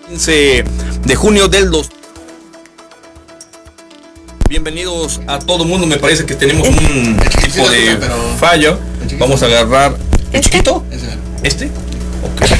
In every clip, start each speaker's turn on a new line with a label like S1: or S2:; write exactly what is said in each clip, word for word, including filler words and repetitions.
S1: quince de junio del dos. Bienvenidos a todo mundo. Me parece que tenemos un tipo de fallo. Vamos a agarrar el chiquito. ¿Este? Ok.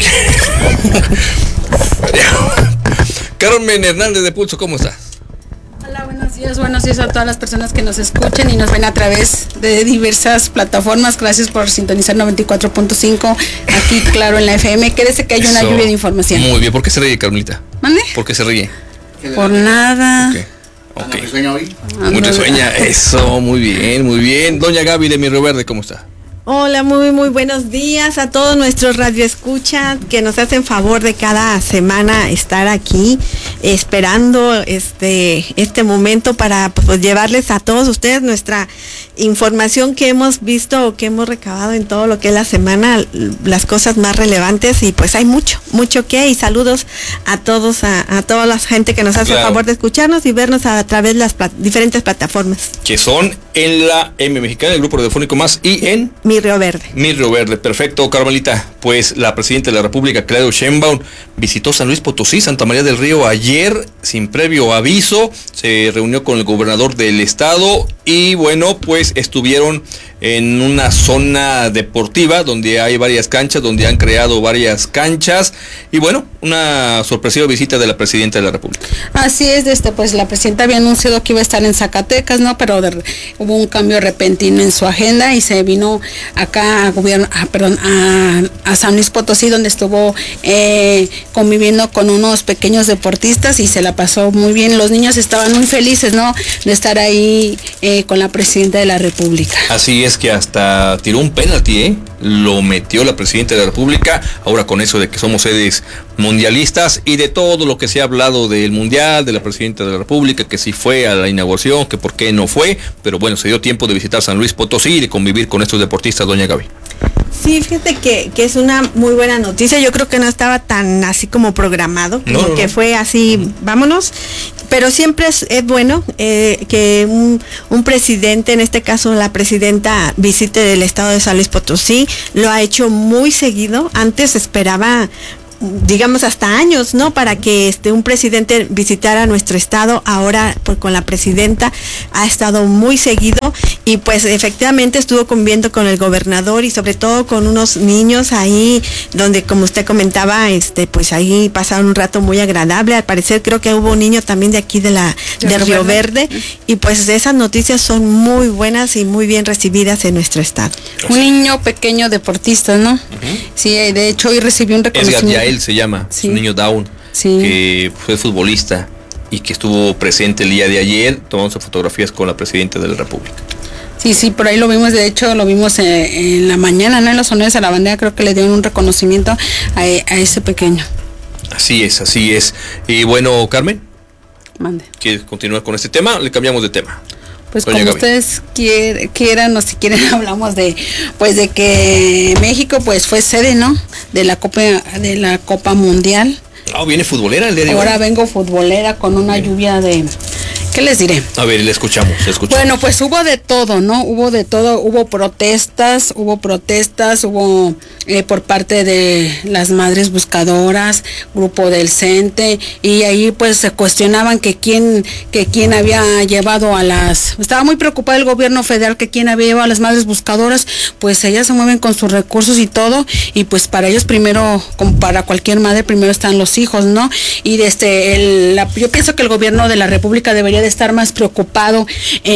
S1: Carmen Hernández de Pulso, ¿cómo estás?
S2: Hola, buenos días, buenos días a todas las personas que nos escuchan y nos ven a través de diversas plataformas. Gracias por sintonizar noventa y cuatro punto cinco aquí, claro, en la F M. Quédese que hay una Eso. lluvia de información.
S1: Muy bien, ¿por qué se ríe, Carmelita?
S2: ¿Mande?
S1: ¿Por qué se ríe?
S2: Por nada.
S1: Okay. Okay. ¿Mucho sueña hoy? Mucho sueña, eso, muy bien, muy bien. Doña Gaby de Mi Río Verde, ¿cómo está?
S3: Hola, muy muy buenos días a todos nuestros radioescuchas que nos hacen favor de cada semana estar aquí esperando este este momento para pues, llevarles a todos ustedes nuestra información que hemos visto o que hemos recabado en todo lo que es la semana, las cosas más relevantes, y pues hay mucho, mucho que, y saludos a todos, a, a toda la gente que nos hace claro. el favor de escucharnos y vernos a, a través de las plat- diferentes plataformas.
S1: Que son en la M Mexicana, el Grupo Radiofónico Más, y en
S3: Mi Río Verde.
S1: Mi Río Verde, perfecto, Carmelita. Pues la presidenta de la República, Claudia Sheinbaum, visitó San Luis Potosí, Santa María del Río ayer, sin previo aviso. Se reunió con el gobernador del estado y bueno, pues estuvieron en una zona deportiva donde hay varias canchas, donde han creado varias canchas, y bueno, una sorpresiva visita de la presidenta de la República.
S2: Así es, este, pues la presidenta había anunciado que iba a estar en Zacatecas, ¿no? Pero de, hubo un cambio repentino en su agenda y se vino acá a gobierno, a, perdón, a, a San Luis Potosí, donde estuvo eh, conviviendo con unos pequeños deportistas y se la pasó muy bien. Los niños estaban muy felices, ¿no? De estar ahí eh, con la presidenta de la República.
S1: Así es, que hasta tiró un penalti, ¿eh? Lo metió la presidenta de la República, ahora con eso de que somos sedes mundialistas y de todo lo que se ha hablado del mundial, de la presidenta de la República, que si fue a la inauguración, que por qué no fue, pero bueno, se dio tiempo de visitar San Luis Potosí y de convivir con estos deportistas, doña Gaby.
S3: Sí, fíjate que, que es una muy buena noticia. Yo creo que no estaba tan así como programado, como no, no, que no. fue así, uh-huh. vámonos. Pero siempre es, es bueno eh, que un, un presidente, en este caso la presidenta, visite el estado de San Luis Potosí. Lo ha hecho muy seguido. Antes esperaba, digamos, hasta años, ¿no? Para que este un presidente visitara nuestro estado. Ahora, pues con la presidenta ha estado muy seguido y pues efectivamente estuvo conviviendo con el gobernador y sobre todo con unos niños ahí, donde como usted comentaba, este pues ahí pasaron un rato muy agradable. Al parecer creo que hubo un niño también de aquí de la de Río Verde, y pues esas noticias son muy buenas y muy bien recibidas en nuestro estado.
S2: Un niño pequeño deportista, ¿no? Uh-huh. Sí, de hecho hoy recibió un reconocimiento.
S1: Él se llama,
S2: sí.
S1: es un niño Down,
S2: sí.
S1: que fue futbolista y que estuvo presente el día de ayer tomándose fotografías con la presidenta de la República.
S2: Sí, sí, por ahí lo vimos, de hecho lo vimos eh, en la mañana, ¿no? En los honores a la bandera, creo que le dieron un reconocimiento a, a ese pequeño.
S1: Así es, así es. Y bueno, Carmen,
S2: mande.
S1: ¿Quieres continuar con este tema? Le cambiamos de tema.
S2: Pues como ustedes quier, quieran o si quieren hablamos de pues de que México pues fue sede, ¿no? De la Copa de la Copa Mundial.
S1: Ah, oh, viene futbolera el día de hoy.
S2: Ahora vengo futbolera con una Bien. lluvia de ¿qué les diré?
S1: A ver, le escuchamos, le escuchamos.
S2: Bueno, pues hubo de todo, ¿no? Hubo de todo, hubo protestas, hubo protestas, hubo eh, por parte de las madres buscadoras, grupo del CENTE, y ahí pues se cuestionaban que quién, que quién había llevado a las, estaba muy preocupado el gobierno federal que quién había llevado a las madres buscadoras, pues ellas se mueven con sus recursos y todo, y pues para ellos primero, como para cualquier madre, primero están los hijos, ¿no? Y desde el, la, yo pienso que el gobierno de la República debería de estar más preocupado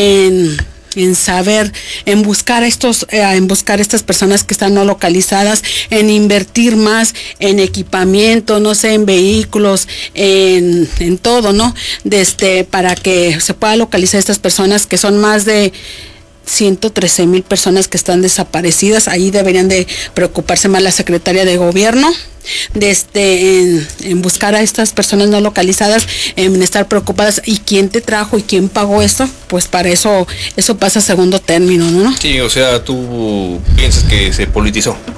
S2: en en saber, en buscar a estos, eh, en buscar a estas personas que están no localizadas, en invertir más en equipamiento, no sé, en vehículos, en, en todo, ¿no? Desde para que se pueda localizar a estas personas que son más de ciento trece mil personas que están desaparecidas. Ahí deberían de preocuparse más la Secretaría de Gobierno, desde en, en buscar a estas personas no localizadas, en estar preocupadas y quién te trajo y quién pagó esto, pues para eso eso pasa a segundo término, ¿no?
S1: Sí, o sea, tú piensas que se politizó.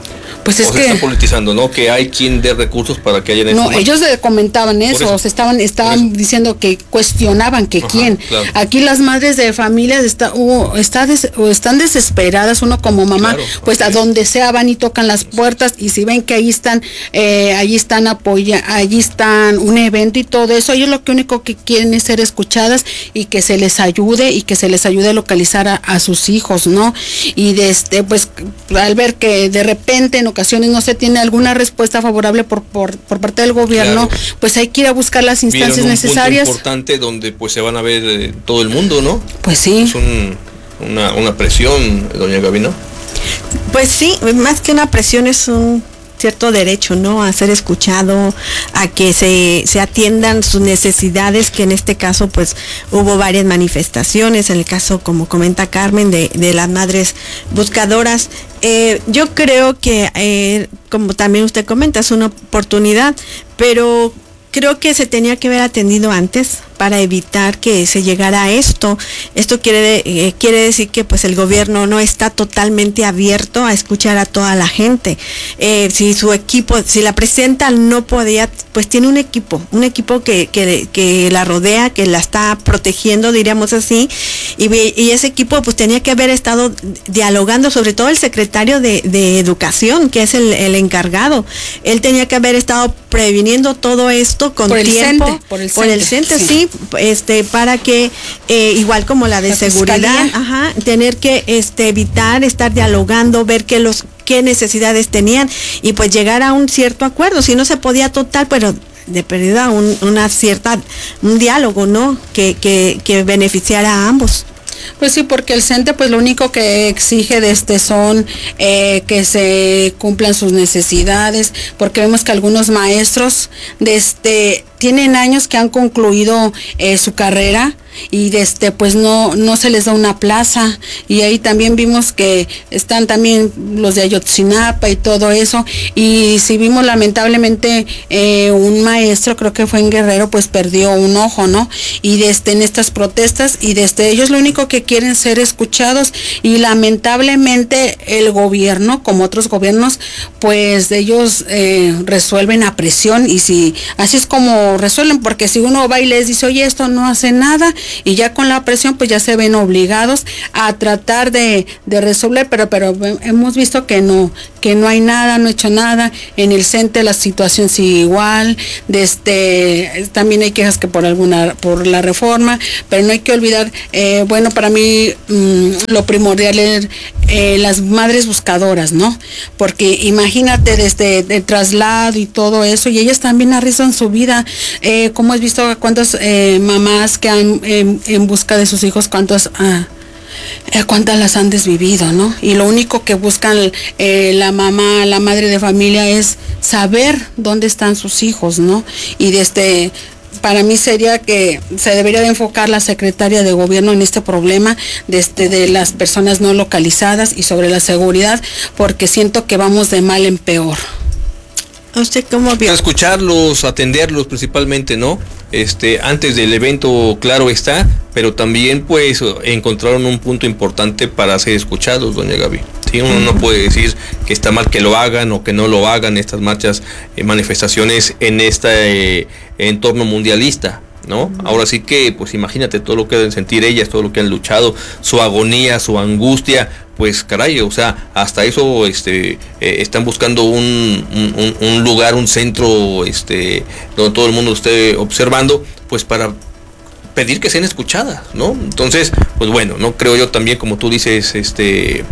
S2: Pues es
S1: o
S2: que
S1: se está politizando, ¿no? Que hay quien dé recursos para que haya...
S2: No, ellos comentaban eso, eso. estaban estaban diciendo que cuestionaban que Ajá, quién. Claro. Aquí las madres de familias está, uh, está des, uh, están desesperadas, uno como mamá, claro, pues a donde sea van y tocan las puertas y si ven que ahí están, eh, allí están apoya, allí están un evento y todo eso, ellos lo que único que quieren es ser escuchadas y que se les ayude y que se les ayude a localizar a, a sus hijos, ¿no? Y desde, pues, al ver que de repente en ocasiones no se tiene alguna respuesta favorable por por, por parte del gobierno, claro. pues hay que ir a buscar las instancias
S1: Vieron un
S2: necesarias.
S1: Punto importante donde pues se van a ver eh, todo el mundo, ¿no?
S2: Pues sí.
S1: Es un, una, una presión, doña Gaby, ¿no?
S3: Pues sí, más que una presión es un cierto derecho, ¿no? A ser escuchado, a que se, se atiendan sus necesidades, que en este caso pues hubo varias manifestaciones, en el caso como comenta Carmen de, de las madres buscadoras. Eh, yo creo que eh, como también usted comenta, es una oportunidad, pero creo que se tenía que haber atendido antes para evitar que se llegara a esto. Esto quiere eh, quiere decir que pues el gobierno no está totalmente abierto a escuchar a toda la gente. Eh, si su equipo, si la presidenta no podía, pues tiene un equipo, un equipo que, que, que la rodea, que la está protegiendo, diríamos así, y, y ese equipo pues tenía que haber estado dialogando, sobre todo el secretario de, de Educación, que es el, el encargado. Él tenía que haber estado previniendo todo esto con
S2: por
S3: tiempo.
S2: El CENTE, por el
S3: por
S2: CENTE,
S3: el CENTE, sí.
S2: sí.
S3: Este, para que, eh, igual como la de la seguridad, ajá, tener que este, evitar estar dialogando, ver que los qué necesidades tenían y pues llegar a un cierto acuerdo. Si no se podía total, pero de pérdida un, una cierta, un diálogo, ¿no? Que, que, que beneficiara a ambos.
S2: Pues sí, porque el CENTE pues lo único que exige de este son eh, que se cumplan sus necesidades, porque vemos que algunos maestros de este tienen años que han concluido eh, su carrera y desde pues no no se les da una plaza, y ahí también vimos que están también los de Ayotzinapa y todo eso, y si vimos lamentablemente eh, un maestro, creo que fue en Guerrero, pues perdió un ojo, ¿no? Y desde en estas protestas y desde ellos lo único que quieren ser escuchados, y lamentablemente el gobierno, como otros gobiernos, pues ellos eh, resuelven a presión, y si así es como resuelven, porque si uno va y les dice, oye, esto no hace nada, y ya con la presión pues ya se ven obligados a tratar de, de resolver, pero pero hemos visto que no, que no hay nada, no he hecho nada. En el CENTE la situación sigue igual, desde también hay quejas que por alguna, por la reforma, pero no hay que olvidar, eh, bueno, para mí mmm, lo primordial es eh, las madres buscadoras, ¿no? Porque imagínate desde el traslado y todo eso, y ellas también arriesgan su vida, eh, como has visto cuántas eh, mamás que han en, en busca de sus hijos, cuántas ah, eh, cuántas las han desvivido, ¿no? Y lo único que buscan eh, la mamá, la madre de familia es saber dónde están sus hijos, ¿no? Y desde para mí sería que se debería de enfocar la secretaria de gobierno en este problema desde de las personas no localizadas y sobre la seguridad, porque siento que vamos de mal en peor.
S3: ¿Usted cómo vio?
S1: Escucharlos, atenderlos principalmente, ¿no? Este, antes del evento, claro está, pero también pues encontraron un punto importante para ser escuchados, doña Gaby. Sí, uno no puede decir que está mal que lo hagan o que no lo hagan estas marchas, eh, manifestaciones en este eh, entorno mundialista, ¿no? Ahora sí que, pues imagínate todo lo que deben sentir ellas, todo lo que han luchado, su agonía, su angustia, pues caray, o sea, hasta eso este, eh, están buscando un, un, un lugar, un centro este, donde todo el mundo esté observando, pues para pedir que sean escuchadas, ¿no? Entonces, pues bueno, no creo yo también, como tú dices, este,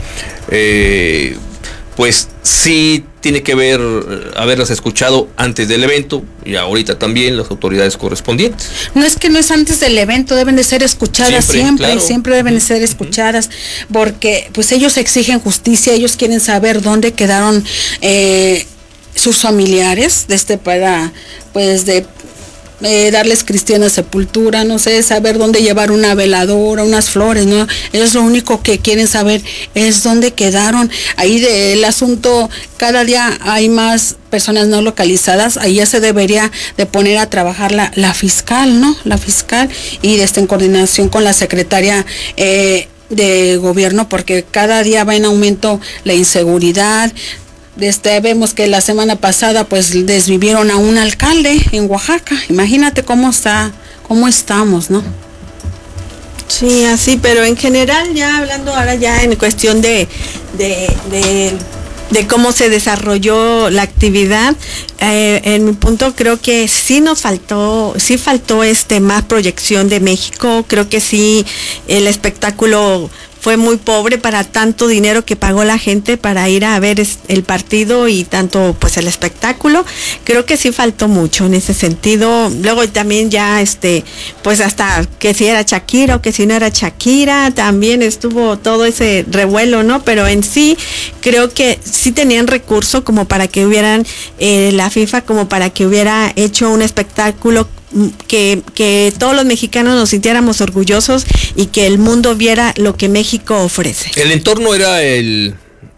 S1: eh, pues sí tiene que ver, haberlas escuchado antes del evento y ahorita también las autoridades correspondientes.
S2: No es que no es antes del evento, deben de ser escuchadas siempre, siempre, claro. siempre deben de ser escuchadas, porque pues ellos exigen justicia, ellos quieren saber dónde quedaron eh, sus familiares, desde para, pues de Eh, darles cristiana sepultura, no sé, saber dónde llevar una veladora, unas flores, ¿no? Ellos lo único que quieren saber es dónde quedaron. Ahí del asunto, cada día hay más personas no localizadas, ahí ya se debería de poner a trabajar la, la fiscal, ¿no? La fiscal, y desde en coordinación con la secretaria eh, de gobierno, porque cada día va en aumento la inseguridad. Este, vemos que la semana pasada pues desvivieron a un alcalde en Oaxaca. Imagínate cómo está, cómo estamos, ¿no?
S3: Sí, así, pero en general, ya hablando ahora ya en cuestión de, de, de, de cómo se desarrolló la actividad, eh, en mi punto creo que sí nos faltó, sí faltó este más proyección de México. Creo que sí el espectáculo fue muy pobre para tanto dinero que pagó la gente para ir a ver el partido y tanto pues el espectáculo. Creo que sí faltó mucho en ese sentido. Luego también ya este pues hasta que si era Shakira o que si no era Shakira, también estuvo todo ese revuelo, ¿no? Pero en sí creo que sí tenían recurso como para que hubieran eh, la FIFA como para que hubiera hecho un espectáculo Que, que todos los mexicanos nos sintiéramos orgullosos y que el mundo viera lo que México ofrece.
S1: El entorno era el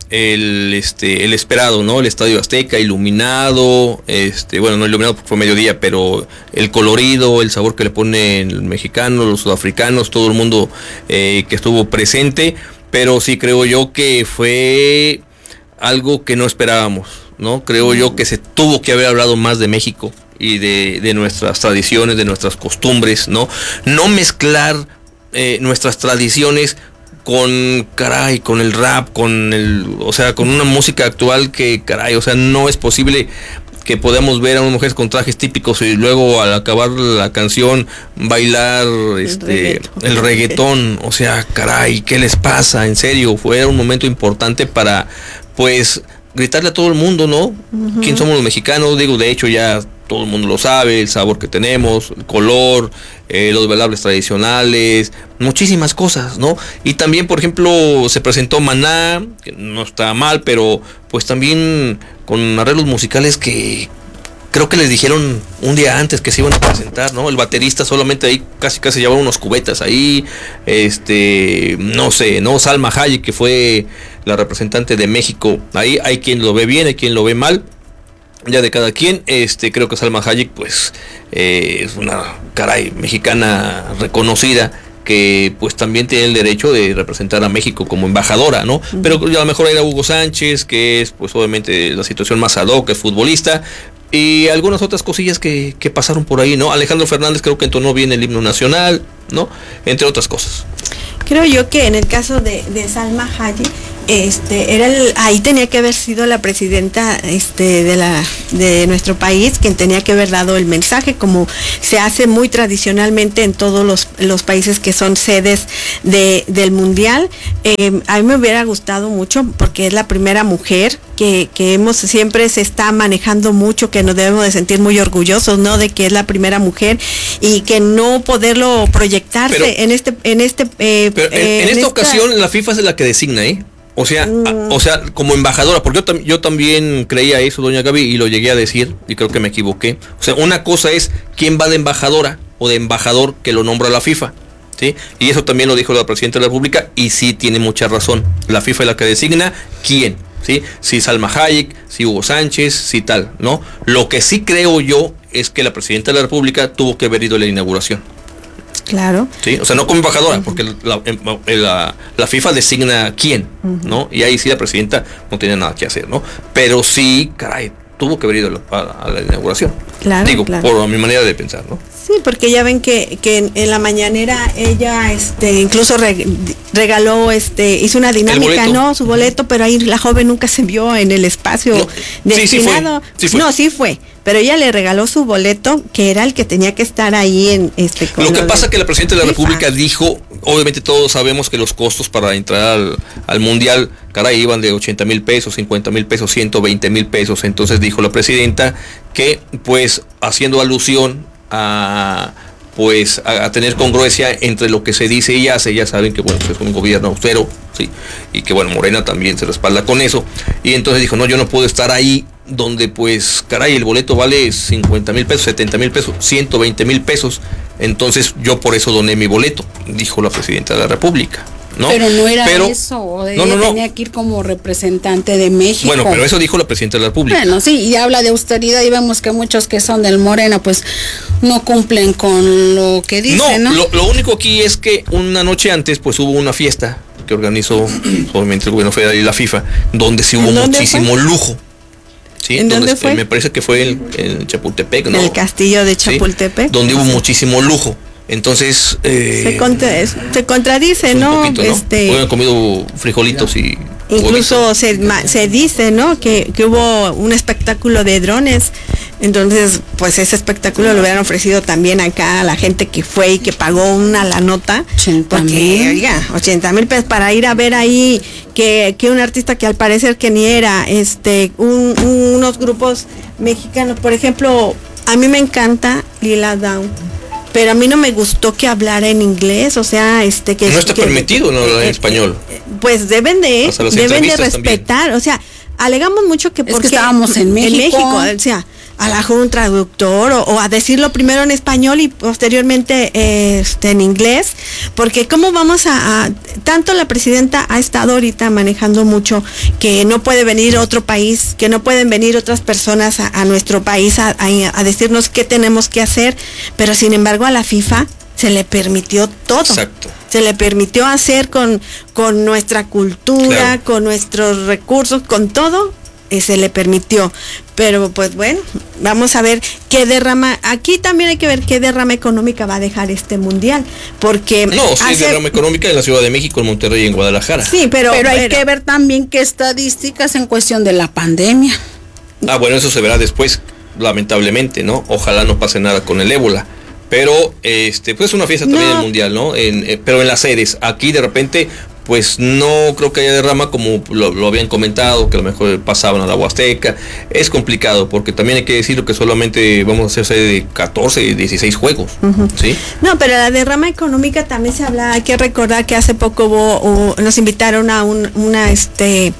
S1: el este el esperado, ¿no? El Estadio Azteca iluminado, este bueno, no iluminado porque fue mediodía, pero el colorido, el sabor que le ponen el mexicano, los sudafricanos, todo el mundo eh, que estuvo presente, pero sí creo yo que fue algo que no esperábamos, ¿no? Creo yo que se tuvo que haber hablado más de México y de, de nuestras tradiciones, de nuestras costumbres, ¿no? No mezclar eh, nuestras tradiciones con, caray, con el rap, con el, o sea, con una música actual que, caray, o sea, no es posible que podamos ver a una mujer con trajes típicos y luego al acabar la canción bailar este el reggaetón, el reggaetón. O sea, caray, ¿qué les pasa? En serio, fue un momento importante para, pues, gritarle a todo el mundo, ¿no? Uh-huh. ¿Quién somos los mexicanos? Digo, de hecho ya todo el mundo lo sabe, el sabor que tenemos, el color, eh, los bailables tradicionales, muchísimas cosas, ¿no? Y también, por ejemplo, se presentó Maná, que no está mal, pero pues también con arreglos musicales que creo que les dijeron un día antes que se iban a presentar, ¿no? El baterista solamente ahí casi casi llevaba unos cubetas ahí, este, no sé, ¿no? Salma Hayek, que fue la representante de México, ahí hay quien lo ve bien, hay quien lo ve mal, ya de cada quien. Este, creo que Salma Hayek pues eh, es una caray mexicana reconocida que pues también tiene el derecho de representar a México como embajadora, ¿no? Uh-huh. Pero a lo mejor era Hugo Sánchez, que es pues obviamente la situación más ad hoc, que es futbolista, y algunas otras cosillas que, que pasaron por ahí, ¿no? Alejandro Fernández creo que entonó bien el himno nacional, ¿no? Entre otras cosas.
S3: Creo yo que en el caso de, de Salma Hayek, este, era el, ahí tenía que haber sido la presidenta este, de la de nuestro país quien tenía que haber dado el mensaje, como se hace muy tradicionalmente en todos los, los países que son sedes de, del mundial. Eh, a mí me hubiera gustado mucho porque es la primera mujer que, que hemos siempre se está manejando mucho, que nos debemos de sentir muy orgullosos, ¿no? De que es la primera mujer y que no poderlo proyectarse pero, en este en este eh,
S1: pero en, eh, en, esta en esta ocasión la FIFA es la que designa, ¿eh? O sea, mm. a, o sea, como embajadora, porque yo, tam, yo también creía eso, doña Gaby, y lo llegué a decir, y creo que me equivoqué. O sea, una cosa es quién va de embajadora o de embajador que lo nombra la FIFA, ¿sí? Y eso también lo dijo la presidenta de la República, y sí tiene mucha razón. La FIFA es la que designa quién, ¿sí? Si Salma Hayek, si Hugo Sánchez, si tal, ¿no? Lo que sí creo yo es que la presidenta de la República tuvo que haber ido a la inauguración.
S3: Claro.
S1: Sí, o sea, no como embajadora, uh-huh. porque la, la, la FIFA designa quién, uh-huh. ¿no? Y ahí sí la presidenta no tenía nada que hacer, ¿no? Pero sí, caray, tuvo que haber ido a la, a la inauguración.
S3: Claro,
S1: Digo,
S3: claro.
S1: por mi manera de pensar, ¿no?
S3: Sí, porque ya ven que, que en, en la mañanera ella este incluso re, regaló, este hizo una dinámica, ¿no? Su boleto, pero ahí la joven nunca se vio en el espacio no, destinado.
S1: Sí, sí fue, sí fue.
S3: No, sí fue. Pero ella le regaló su boleto, que era el que tenía que estar ahí en este.
S1: Con lo que pasa es que la presidenta de la FIFA. República dijo, obviamente todos sabemos que los costos para entrar al, al mundial, caray, iban de ochenta mil pesos, cincuenta mil pesos, ciento veinte mil pesos. Entonces dijo la presidenta que, pues, haciendo alusión a pues a, a tener congruencia entre lo que se dice y hace, ya saben que bueno, pues es un gobierno austero, sí, y que bueno, Morena también se respalda con eso, y entonces dijo, no, yo no puedo estar ahí donde pues, caray, el boleto vale cincuenta mil pesos, setenta mil pesos, ciento veinte mil pesos, entonces yo por eso doné mi boleto, dijo la presidenta de la República. ¿No?
S2: Pero no era pero, eso, o de no, no, no. tenía que ir como representante de México.
S1: Bueno, pero eso dijo la presidenta de la República.
S2: Bueno, sí, y habla de austeridad y vemos que muchos que son del Morena pues no cumplen con lo que dicen, ¿no?
S1: ¿no? Lo, lo único aquí es que una noche antes pues hubo una fiesta que organizó obviamente el gobierno federal y la FIFA, donde sí hubo muchísimo fue? lujo. Sí,
S3: ¿En
S1: donde,
S3: dónde fue?
S1: Me parece que fue en, en Chapultepec, ¿no?
S3: En el castillo de Chapultepec.
S1: Sí, donde hubo sí. muchísimo lujo. Entonces eh,
S3: se, contra, se contradice, ¿no?
S1: Poquito, ¿no? Este, hubieran comido frijolitos y
S3: incluso se, se dice, ¿no? Que, que hubo un espectáculo de drones. Entonces, pues ese espectáculo lo hubieran ofrecido también acá a la gente que fue y que pagó una la nota.
S2: ochenta mil.
S3: Oiga, ochenta mil pesos para ir a ver ahí que, que un artista que al parecer que ni era, este, un, un, unos grupos mexicanos, por ejemplo, a mí me encanta Lila Downs. Pero a mí no me gustó que hablara en inglés, o sea, este que
S1: no está
S3: que,
S1: permitido,
S3: que,
S1: no hablar en
S3: eh,
S1: español.
S3: Pues deben de, deben de respetar, también. O sea, alegamos mucho que
S2: porque
S3: es que
S2: estábamos en México,
S3: en México, o sea, a la un traductor o, o a decirlo primero en español y posteriormente eh, este, en inglés, porque cómo vamos a, a tanto la presidenta ha estado ahorita manejando mucho que no puede venir otro país, que no pueden venir otras personas a, a nuestro país a, a, a decirnos qué tenemos que hacer, pero sin embargo a la FIFA se le permitió todo.
S1: Exacto.
S3: Se le permitió hacer con, con nuestra cultura, claro. con nuestros recursos, con todo, eh, se le permitió. Pero pues bueno, vamos a ver qué derrama, aquí también hay que ver qué derrama económica va a dejar este mundial, porque...
S1: No, sí, hace, derrama económica en la Ciudad de México, en Monterrey y en Guadalajara.
S2: Sí, pero, pero hay pero, que ver también qué estadísticas en cuestión de la pandemia.
S1: Ah, bueno, eso se verá después, lamentablemente, ¿no? Ojalá no pase nada con el ébola. Pero, este, pues es una fiesta también no. del mundial, ¿no? En, eh, pero en las sedes, aquí de repente, pues no creo que haya derrama como lo, lo habían comentado, que a lo mejor pasaban a la Huasteca. Es complicado, porque también hay que decirlo que solamente vamos a hacer sede de catorce y dieciséis juegos, uh-huh. ¿sí?
S3: No, pero la derrama económica también se habla, hay que recordar que hace poco hubo, uh, nos invitaron a un, una, este...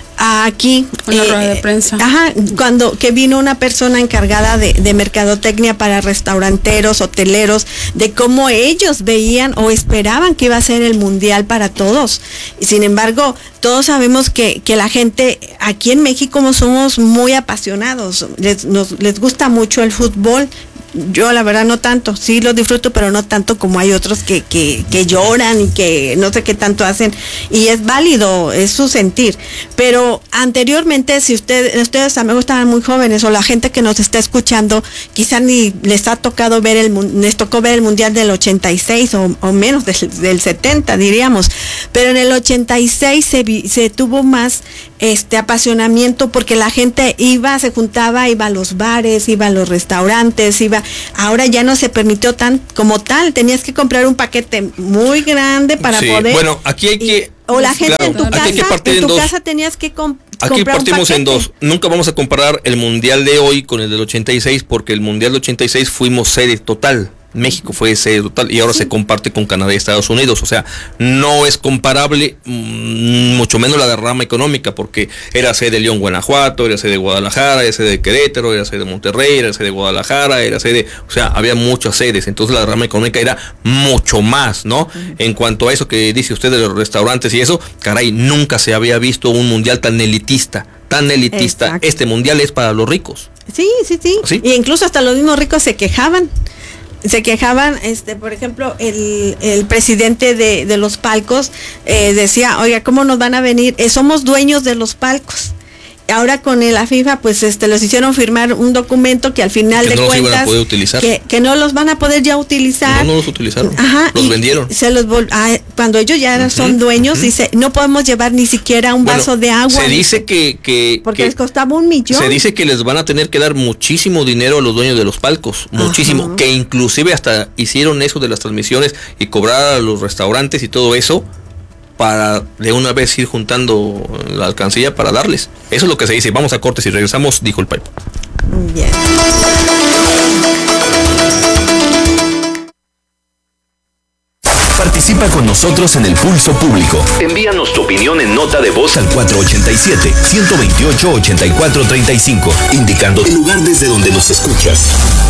S3: aquí
S2: una eh, rueda de prensa.
S3: Ajá, cuando que vino una persona encargada de, de mercadotecnia para restauranteros, hoteleros, de cómo ellos veían o esperaban que iba a ser el mundial para todos. Y sin embargo, todos sabemos que, que la gente aquí en México somos muy apasionados, les, nos, les gusta mucho el fútbol. Yo la verdad no tanto, sí lo disfruto, pero no tanto como hay otros que, que, que lloran y que no sé qué tanto hacen, y es válido, es su sentir, pero anteriormente, si usted, ustedes a lo mejor estaban muy jóvenes, o la gente que nos está escuchando, quizá ni les ha tocado ver el, les tocó ver el mundial del ochenta y seis o, o menos del, del setenta diríamos, pero en el ochenta y seis se, vi, se tuvo más este apasionamiento porque la gente iba, se juntaba, iba a los bares, iba a los restaurantes, iba. Ahora ya no se permitió tan como tal, tenías que comprar un paquete muy grande para
S1: sí.
S3: poder.
S1: Bueno, aquí hay que.
S3: Y, o la gente
S1: claro,
S3: en tu casa, en
S1: en
S3: tu
S1: dos.
S3: casa tenías que comp-
S1: Aquí
S3: comprar
S1: partimos
S3: un
S1: en dos. Nunca vamos a comparar el mundial de hoy con el del ochenta y seis, porque el mundial del ochenta y seis fuimos sede total. México fue sede total y ahora sí. se comparte con Canadá y Estados Unidos, o sea, no es comparable, mmm, mucho menos la derrama económica, porque era sede de León, Guanajuato, era sede de Guadalajara, era sede de Querétaro, era sede de Monterrey, era sede de Guadalajara, era sede, o sea, había muchas sedes, entonces la derrama económica era mucho más, ¿no? Uh-huh. En cuanto a eso que dice usted de los restaurantes y eso, caray, nunca se había visto un mundial tan elitista, tan elitista. Exacto. Este mundial es para los ricos.
S3: Sí, sí, sí, sí, y incluso hasta los mismos ricos se quejaban. Se quejaban, este, por ejemplo, el, el presidente de, de los palcos eh, decía, oiga, ¿cómo nos van a venir? Eh, somos dueños de los palcos. Ahora con la FIFA, pues este, los hicieron firmar un documento que al final
S1: que
S3: de
S1: no
S3: cuentas,
S1: los utilizar.
S3: Que, que no los van a poder ya utilizar.
S1: No, no los utilizaron.
S3: Ajá,
S1: los vendieron.
S3: Se los vol- ah, cuando ellos ya uh-huh, son dueños, uh-huh. dice, no podemos llevar ni siquiera un bueno, vaso de agua.
S1: Se dice que, que
S3: porque
S1: que,
S3: les costaba un millón.
S1: Se dice que les van a tener que dar muchísimo dinero a los dueños de los palcos, uh-huh. muchísimo, que inclusive hasta hicieron eso de las transmisiones y cobrar a los restaurantes y todo eso, para de una vez ir juntando la alcancía para darles. Eso es lo que se dice. Vamos a cortes y regresamos, dijo el Pipe.
S3: Bien.
S4: Participa con nosotros en el Pulso Público. Envíanos tu opinión en nota de voz al cuatro ochenta y siete, ciento veintiocho, ochenta y cuatro treinta y cinco, indicando el lugar desde donde nos escuchas.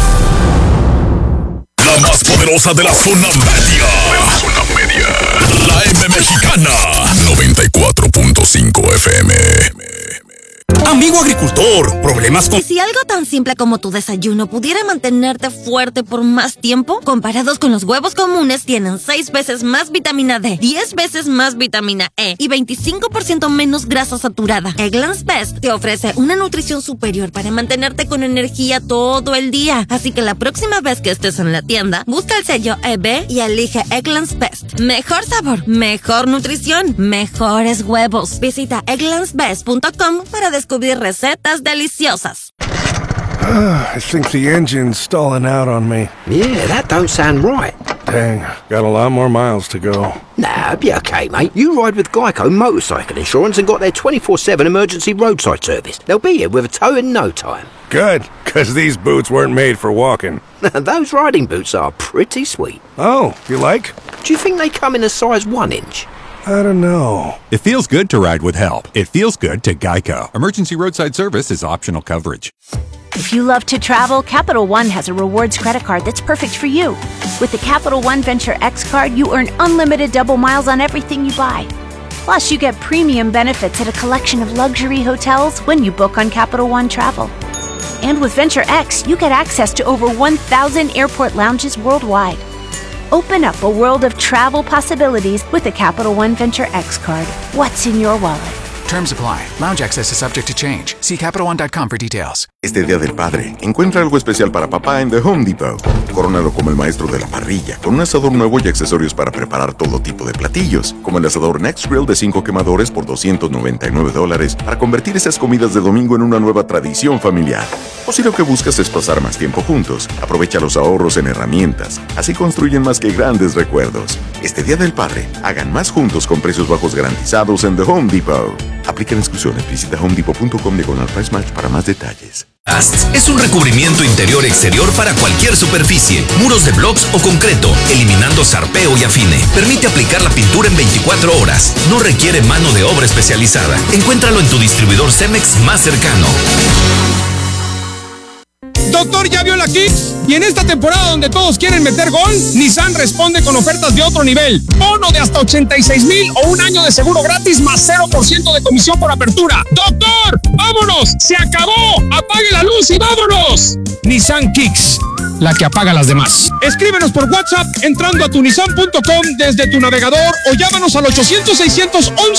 S5: La más poderosa de la zona media. La zona media. La M Mexicana. noventa y cuatro punto cinco F M. Amigo agricultor, ¿problemas con...?
S6: ¿Y si algo tan simple como tu desayuno pudiera mantenerte fuerte por más tiempo? Comparados con los huevos comunes, tienen seis veces más vitamina D, diez veces más vitamina E y veinticinco por ciento menos grasa saturada. Eggland's Best te ofrece una nutrición superior para mantenerte con energía todo el día. Así que la próxima vez que estés en la tienda, busca el sello E B y elige Eggland's Best. Mejor sabor, mejor nutrición, mejores huevos. Visita egglands best punto com para descubrir recetas deliciosas.
S7: I think the engine's stalling out on me.
S8: Yeah, that don't sound right.
S7: Dang, got a lot more miles to go.
S8: Nah, be okay, mate. You ride with Geico Motorcycle Insurance and got their twenty-four seven emergency roadside service. They'll be here with a tow in no time.
S7: Good, because these boots weren't made for walking.
S8: Those riding boots are pretty sweet.
S7: Oh, you like?
S8: Do you think they come in a size one inch?
S7: I don't know.
S9: It feels good to ride with help. It feels good to Geico. Emergency roadside service is optional coverage.
S10: If you love to travel, Capital One has a rewards credit card that's perfect for you. With the Capital One Venture X card, you earn unlimited double miles on everything you buy. Plus, you get premium benefits at a collection of luxury hotels when you book on Capital One Travel. And with Venture X, you get access to over one thousand airport lounges worldwide. Open up a world of travel possibilities with the Capital One Venture X card. What's in your wallet?
S11: Terms apply. Lounge access is subject to change. See Capital One dot com for details.
S12: Este Día del Padre, encuentra algo especial para papá en The Home Depot. Corónalo como el maestro de la parrilla, con un asador nuevo y accesorios para preparar todo tipo de platillos, como el asador Next Grill de cinco quemadores por doscientos noventa y nueve dólares, para convertir esas comidas de domingo en una nueva tradición familiar. O si lo que buscas es pasar más tiempo juntos, aprovecha los ahorros en herramientas. Así construyen más que grandes recuerdos. Este Día del Padre, hagan más juntos con precios bajos garantizados en The Home Depot. Aplican exclusiones. Visita home depot punto com diagonal price match para más detalles.
S4: Es un recubrimiento interior-exterior para cualquier superficie, muros de blocks o concreto, eliminando zarpeo y afine. Permite aplicar la pintura en veinticuatro horas. No requiere mano de obra especializada. Encuéntralo en tu distribuidor Cemex más cercano.
S13: Doctor, ¿ya vio la Kicks? Y en esta temporada donde todos quieren meter gol, Nissan responde con ofertas de otro nivel. Bono de hasta ochenta y seis mil o un año de seguro gratis más cero por ciento de comisión por apertura. ¡Doctor! ¡Vámonos! ¡Se acabó! ¡Apague la luz y vámonos! Nissan Kicks, la que apaga las demás. Escríbenos por WhatsApp entrando a tu nissan punto com desde tu navegador o llámanos al ochocientos, seiscientos once,